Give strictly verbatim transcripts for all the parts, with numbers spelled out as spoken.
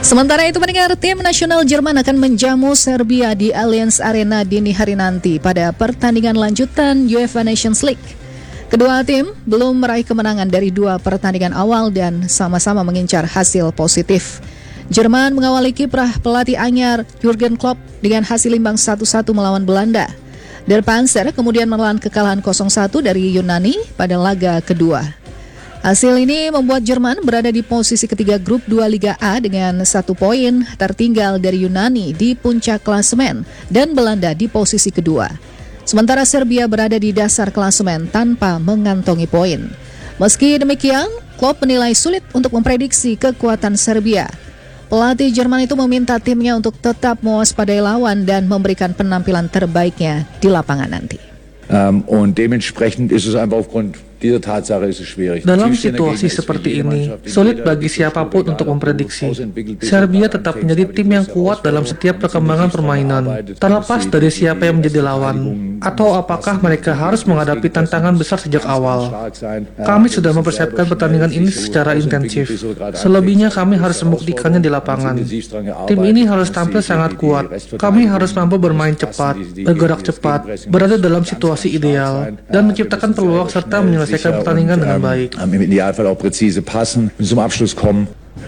Sementara itu pendengar, tim nasional Jerman akan menjamu Serbia di Allianz Arena dini hari nanti pada pertandingan lanjutan UEFA Nations League. Kedua tim belum meraih kemenangan dari dua pertandingan awal dan sama-sama mengincar hasil positif. Jerman mengawali kiprah pelatih anyar Jurgen Klopp dengan hasil imbang satu satu melawan Belanda. Der Panzer kemudian menelan kekalahan nol satu dari Yunani pada laga kedua. Hasil ini membuat Jerman berada di posisi ketiga grup dua Liga A dengan satu poin, tertinggal dari Yunani di puncak klasemen dan Belanda di posisi kedua. Sementara Serbia berada di dasar klasemen tanpa mengantongi poin. Meski demikian, Klopp menilai sulit untuk memprediksi kekuatan Serbia. Pelatih Jerman itu meminta timnya untuk tetap mewaspadai lawan dan memberikan penampilan terbaiknya di lapangan nanti. Um, und dementsprechend ist es einfach aufgrund dieser Tatsache ist es schwierig. Dalam situasi seperti ini, sulit bagi siapapun untuk memprediksi. Serbia tetap menjadi tim yang kuat dalam setiap perkembangan permainan, terlepas dari siapa yang menjadi lawan, atau apakah mereka harus menghadapi tantangan besar sejak awal. Kami sudah mempersiapkan pertandingan ini secara intensif. Selebihnya kami harus membuktikannya di lapangan. Tim ini harus tampil sangat kuat. Kami harus mampu bermain cepat, bergerak cepat, berada dalam situasi ideal, dan menciptakan peluang serta menyelesaikan pertandingan dengan baik. Im Idealfall auch präzise passen und zum Abschluss kommen.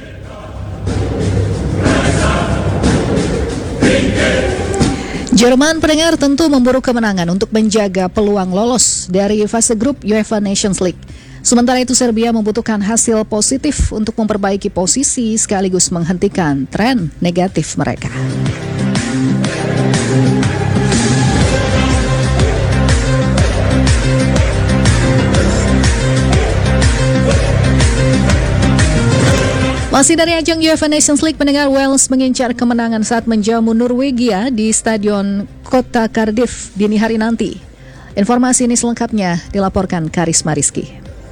Jerman pendengar tentu memburu kemenangan untuk menjaga peluang lolos dari fase grup UEFA Nations League. Sementara itu Serbia membutuhkan hasil positif untuk memperbaiki posisi sekaligus menghentikan tren negatif mereka. Masih dari ajang UEFA Nations League, pendengar, Wales mengincar kemenangan saat menjamu Norwegia di Stadion Kota Cardiff dini hari nanti. Informasi ini selengkapnya dilaporkan Karisma Rizky.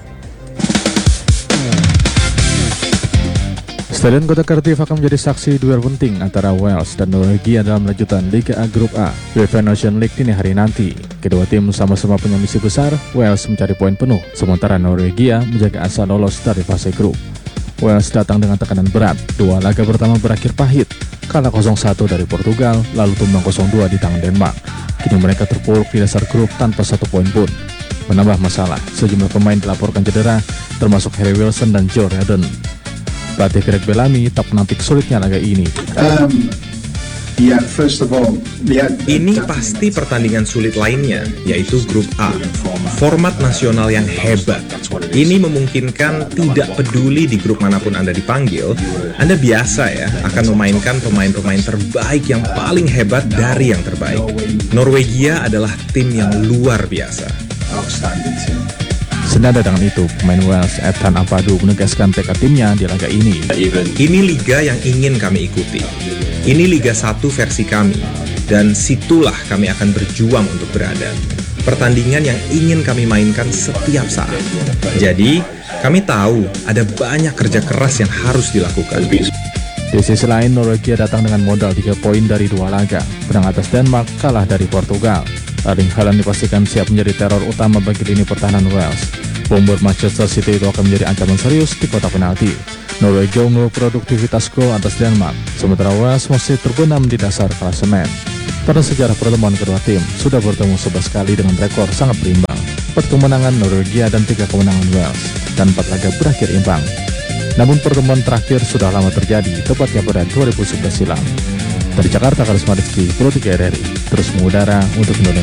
Stadion Kota Cardiff akan menjadi saksi duel penting antara Wales dan Norwegia dalam lanjutan Liga A Grup A UEFA Nations League dini hari nanti. Kedua tim sama-sama punya misi besar. Wales mencari poin penuh, sementara Norwegia menjaga asa lolos dari fase grup. Wales datang dengan tekanan berat. Dua laga pertama berakhir pahit, kalah nol satu dari Portugal, lalu tumbang nol dua di tangan Denmark. Kini mereka terpuruk di dasar grup tanpa satu poin pun. Menambah masalah, sejumlah pemain dilaporkan cedera, termasuk Harry Wilson dan Joe Redden. Pelatih Greg Bellamy tak menampik sulitnya laga ini. Um. Yeah, first of all, yeah. Ini pasti pertandingan sulit lainnya, yaitu Grup A. Format nasional yang hebat. Ini memungkinkan tidak peduli di grup manapun Anda dipanggil, Anda biasa ya akan memainkan pemain-pemain terbaik yang paling hebat dari yang terbaik. Norwegia adalah tim yang luar biasa. Senada dengan itu, pemain Wales Ethan Ampadu menegaskan tekad timnya di laga ini. Ini liga yang ingin kami ikuti. Ini Liga satu versi kami, dan situlah kami akan berjuang untuk berada. Pertandingan yang ingin kami mainkan setiap saat. Jadi, kami tahu ada banyak kerja keras yang harus dilakukan. Di sisi lain, Norwegia datang dengan modal tiga poin dari dua laga. Menang atas Denmark, kalah dari Portugal. Erling Haaland dipastikan siap menjadi teror utama bagi lini pertahanan Wales. Bomber Manchester City itu akan menjadi ancaman serius di kotak penalti. Norwegia unggul produktivitas gol atas Denmark, sementara Wales masih terbenam di dasar klasemen. Pada sejarah pertemuan kedua tim, sudah bertemu sebelas kali dengan rekor sangat berimbang. empat kemenangan Norwegia dan tiga kemenangan Wales, dan empat laga berakhir imbang. Namun pertemuan terakhir sudah lama terjadi, tepatnya pada dua ribu sebelas silam. Dari Jakarta, Karisma Rizky, Pro tiga R R I, terus mengudara untuk Indonesia.